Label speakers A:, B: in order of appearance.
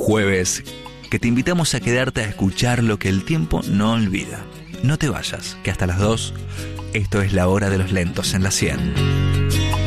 A: jueves que te invitamos a quedarte a escuchar lo que el tiempo no olvida. No te vayas, que hasta las 2 esto es La Hora de los Lentos en la 100.